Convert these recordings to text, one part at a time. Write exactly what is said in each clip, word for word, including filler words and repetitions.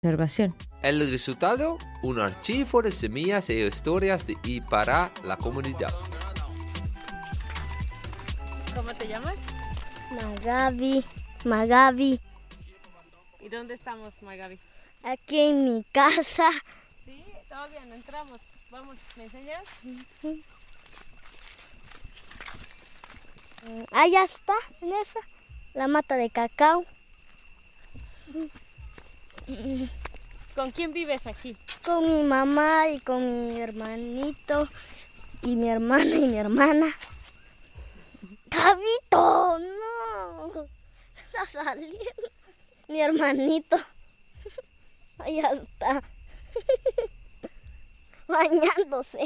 Observación. El resultado, un archivo de semillas e historias de y para la comunidad. ¿Cómo te llamas? Magabi, Magabi. ¿Y dónde estamos, Magabi? Aquí en mi casa. Sí, todavía no entramos. Vamos, ¿me enseñas? Allá está, en esa, la mata de cacao. ¿Con quién vives aquí? Con mi mamá y con mi hermanito y mi hermana y mi hermana. ¡Gabito! ¡No! Está saliendo. Mi hermanito. Allá está. Bañándose.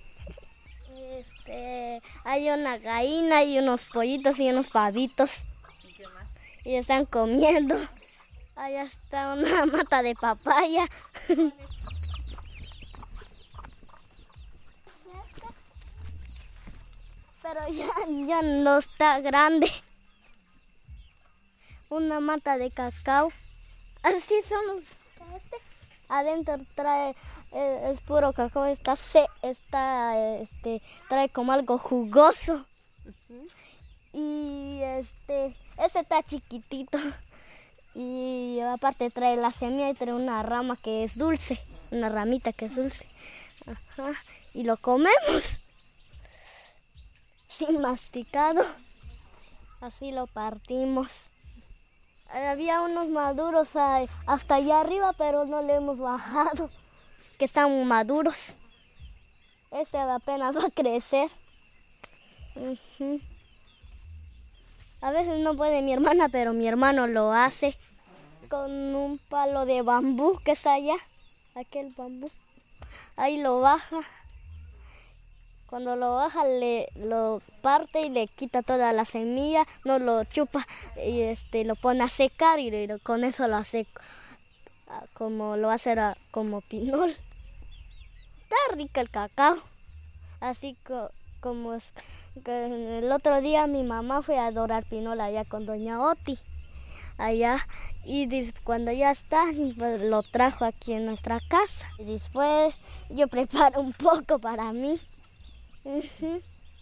Este, hay una gallina y unos pollitos y unos pavitos. ¿Y qué más? Y están comiendo. Allá está una mata de papaya. Pero ya, ya no está grande. Una mata de cacao. Así son. Este. Adentro trae, eh, es puro cacao, está se, está, este, trae como algo jugoso. Uh-huh. Y este, ese está chiquitito. Y aparte trae la semilla y trae una rama que es dulce, una ramita que es dulce. Ajá. Y lo comemos. Sin masticado. Así lo partimos. Había unos maduros hasta allá arriba, pero no le hemos bajado, que están maduros. Este apenas va a crecer. Uh-huh. A veces no puede mi hermana, pero mi hermano lo hace con un palo de bambú que está allá, aquel bambú. Ahí lo baja. Cuando lo baja, le lo parte y le quita toda la semilla, no lo chupa y este lo pone a secar y lo, con eso lo hace como lo hace como pinol. Está rico el cacao. Así co, como es, que el otro día mi mamá fue a adorar pinol allá con doña Oti, allá, y cuando ya está, pues, lo trajo aquí en nuestra casa. Y después yo preparo un poco para mí. Uh-huh.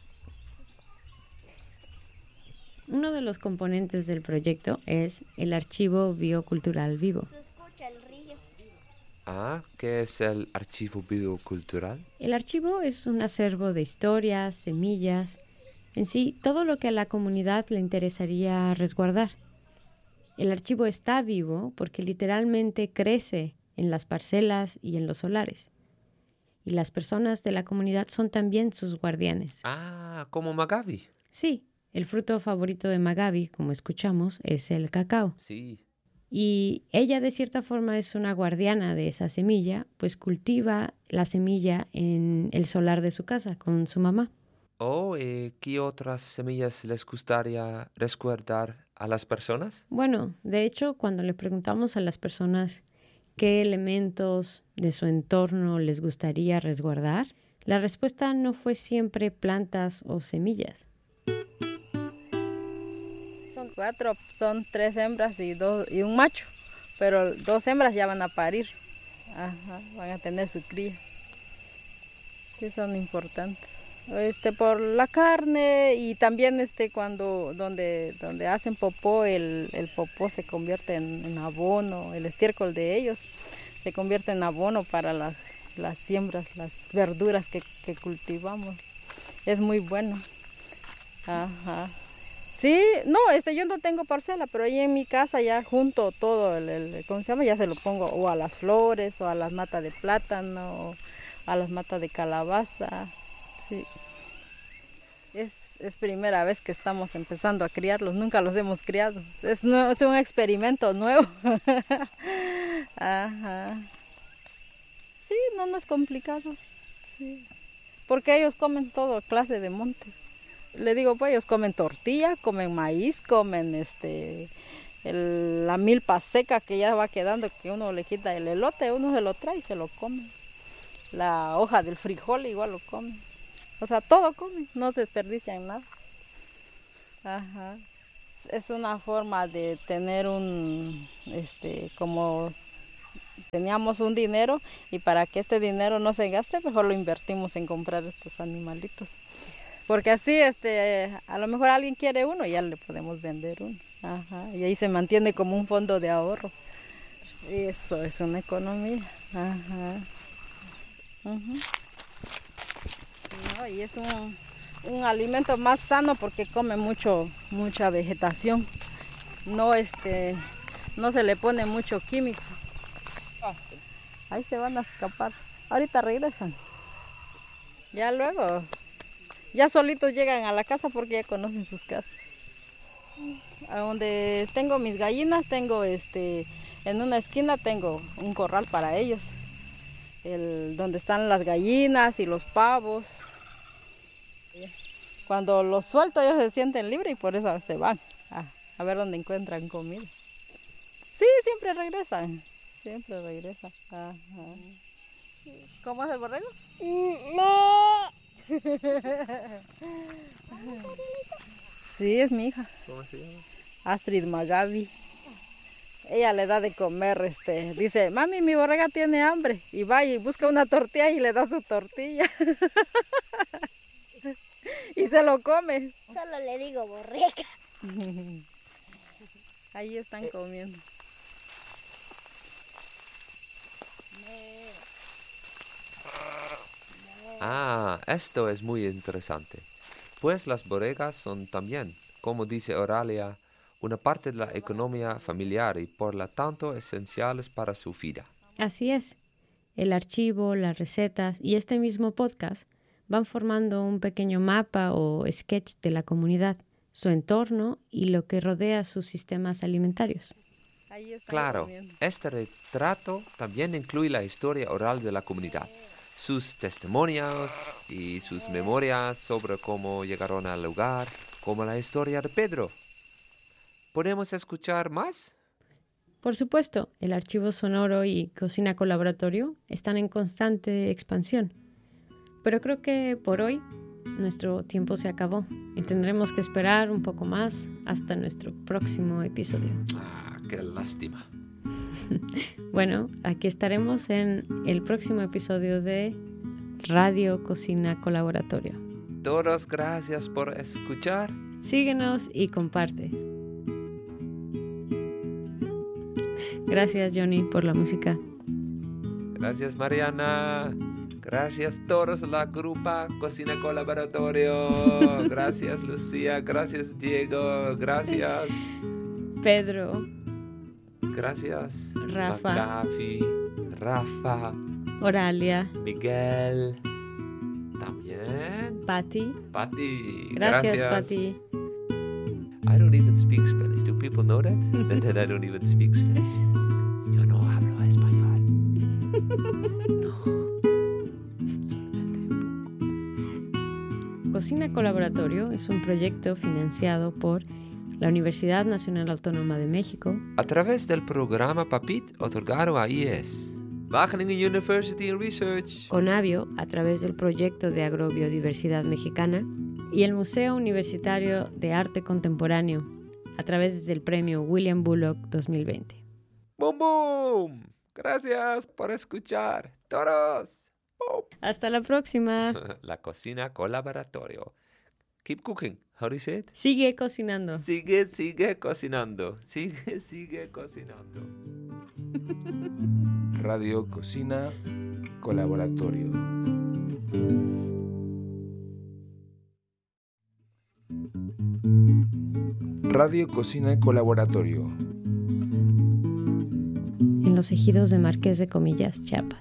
Uno de los componentes del proyecto es el Archivo Biocultural Vivo. Se escucha el río. Ah, ¿qué es el archivo biocultural? El archivo es un acervo de historias, semillas, en sí, todo lo que a la comunidad le interesaría resguardar. El archivo está vivo porque literalmente crece en las parcelas y en los solares. Y las personas de la comunidad son también sus guardianes. Ah, como Magabi. Sí, el fruto favorito de Magabi, como escuchamos, es el cacao. Sí. Y ella de cierta forma es una guardiana de esa semilla, pues cultiva la semilla en el solar de su casa con su mamá. Oh, ¿y qué otras semillas les gustaría resguardar a las personas? Bueno, de hecho, cuando le preguntamos a las personas qué elementos de su entorno les gustaría resguardar, la respuesta no fue siempre plantas o semillas. Son cuatro, son tres hembras y, dos, y un macho, pero dos hembras ya van a parir. Ajá, van a tener su cría. Sí, son importantes. Este, por la carne y también este, cuando donde, donde hacen popó, el, el popó se convierte en, en abono, el estiércol de ellos se convierte en abono para las, las siembras, las verduras que, que cultivamos. Es muy bueno. Ajá. Sí, no, este, yo no tengo parcela, pero ahí en mi casa ya junto todo, el, el, ¿cómo se llama? Ya se lo pongo o a las flores, o a las matas de plátano, o a las matas de calabaza. Sí. Es, es primera vez que estamos empezando a criarlos, nunca los hemos criado. Es, no, es un experimento nuevo. Ajá. Sí, no, no es complicado. Sí. Porque ellos comen todo clase de monte. Le digo, pues ellos comen tortilla, comen maíz, comen este el, la milpa seca que ya va quedando, que uno le quita el elote, uno se lo trae y se lo come. La hoja del frijol igual lo come. O sea, todo comen, no desperdician nada. Ajá. Es una forma de tener un, este, como Teníamos un dinero y para que este dinero no se gaste, mejor lo invertimos en comprar estos animalitos. Porque así este, a lo mejor alguien quiere uno y ya le podemos vender uno. Ajá, y ahí se mantiene como un fondo de ahorro. Eso es una economía. Ajá. Uh-huh. No, y es un, un alimento más sano porque come mucho, mucha vegetación. No, este, no se le pone mucho químico. Ahí se van a escapar. Ahorita regresan. Ya luego, ya solitos llegan a la casa porque ya conocen sus casas. A donde tengo mis gallinas, tengo este, en una esquina tengo un corral para ellos. El, donde están las gallinas y los pavos. Cuando los suelto ellos se sienten libres y por eso se van a, a ver dónde encuentran comida. Sí, siempre regresan, siempre regresan. Ajá. ¿Cómo es el borrego? Sí, es mi hija. ¿Cómo se llama? Astrid Magavi. Ella le da de comer, este, dice, mami, mi borrega tiene hambre. Y va y busca una tortilla y le da su tortilla. Y se lo come. Solo le digo borrega. Ahí están comiendo. Ah, esto es muy interesante. Pues las borregas son también, como dice Oralia, una parte de la economía familiar y por lo tanto esenciales para su vida. Así es. El archivo, las recetas y este mismo podcast van formando un pequeño mapa o sketch de la comunidad, su entorno y lo que rodea sus sistemas alimentarios. Claro, este retrato también incluye la historia oral de la comunidad, sus testimonios y sus memorias sobre cómo llegaron al lugar, como la historia de Pedro. ¿Podemos escuchar más? Por supuesto, el archivo sonoro y Cocina Colaboratorio están en constante expansión. Pero creo que por hoy nuestro tiempo se acabó y tendremos que esperar un poco más hasta nuestro próximo episodio. Ah, qué lástima. Bueno, aquí estaremos en el próximo episodio de Radio Cocina Colaboratorio. Todos gracias por escuchar. Síguenos y comparte. Gracias, Johnny, por la música. Gracias, Mariana. Gracias todos la grupa Cocina Colaboratorio. Gracias, Lucía. Gracias, Diego. Gracias, Pedro. Gracias, Rafa. Gafi, Rafa. Oralia. Miguel. También. Patti. Patti. Gracias, Gracias. Patti. I don't even speak Spanish. Do people know that? That I don't even speak Spanish. Yo no hablo español. No. Solamente un poco. Cocina Colaboratorio es un proyecto financiado por la Universidad Nacional Autónoma de México, A través del programa PAPIT otorgado a I E S, Wageningen University and Research, Conavio a través del proyecto de agrobiodiversidad mexicana y el Museo Universitario de Arte Contemporáneo a través del premio William Bullock dos mil veinte. ¡Boom, boom! Gracias por escuchar, todos. Boom. Hasta la próxima. La Cocina Colaboratorio. Keep cooking. How do you say it? Sigue cocinando. Sigue, sigue cocinando. Sigue, sigue cocinando. Radio Cocina Colaboratorio. Radio Cocina Colaboratorio. En los ejidos de Marqués de Comillas, Chiapas.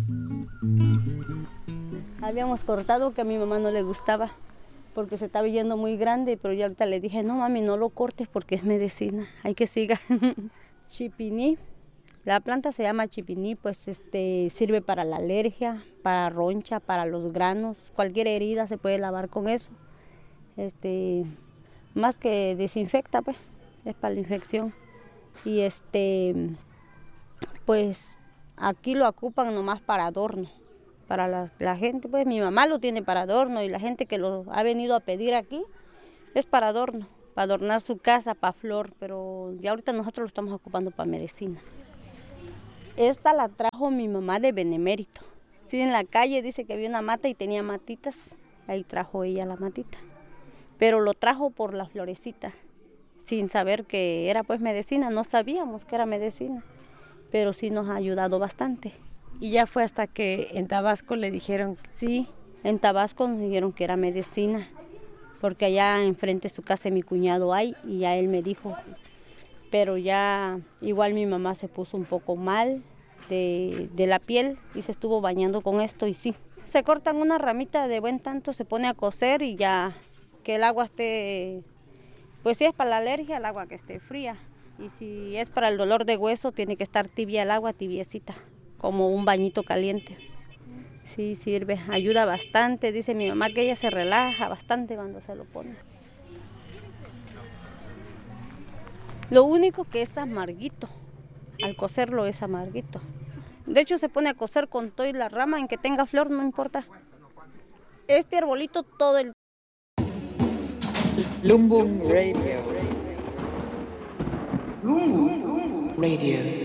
Habíamos cortado que a mi mamá no le gustaba porque se estaba yendo muy grande, pero yo ahorita le dije, no mami, no lo cortes porque es medicina, hay que siga. Chipiní, la planta se llama chipiní, pues este sirve para la alergia, para roncha, para los granos, cualquier herida se puede lavar con eso. Este, más que desinfecta, pues, es para la infección. Y este, pues aquí lo ocupan nomás para adorno. Para la, la gente, pues mi mamá lo tiene para adorno y la gente que lo ha venido a pedir aquí es para adorno, para adornar su casa, para flor, pero ya ahorita nosotros lo estamos ocupando para medicina. Esta la trajo mi mamá de Benemérito. Sí, en la calle dice que había una mata y tenía matitas. Ahí trajo ella la matita. Pero lo trajo por la florecita, sin saber que era pues medicina. No sabíamos que era medicina, pero sí nos ha ayudado bastante. Y ya fue hasta que en Tabasco le dijeron... Sí, en Tabasco nos dijeron que era medicina, porque allá enfrente de su casa mi cuñado hay, y ya él me dijo. Pero ya igual mi mamá se puso un poco mal de, de la piel y se estuvo bañando con esto y sí. Se cortan una ramita de buen tanto, se pone a cocer y ya que el agua esté, pues si es para la alergia, el agua que esté fría. Y si es para el dolor de hueso, tiene que estar tibia el agua, tibiecita, como un bañito caliente. Sí, sirve, ayuda bastante. Dice mi mamá que ella se relaja bastante cuando se lo pone. Lo único que es amarguito, al cocerlo es amarguito. De hecho se pone a cocer con todo y la rama, en que tenga flor no importa. Este arbolito todo el... Lumbung Radio. Lumbung Radio.